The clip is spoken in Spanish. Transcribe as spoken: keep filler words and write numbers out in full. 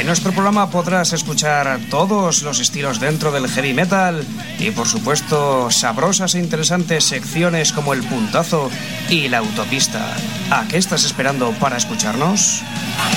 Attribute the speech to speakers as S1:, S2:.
S1: En nuestro programa podrás escuchar todos los estilos dentro del heavy metal y, por supuesto, sabrosas e interesantes secciones como el puntazo y la autopista. ¿A qué estás esperando para escucharnos?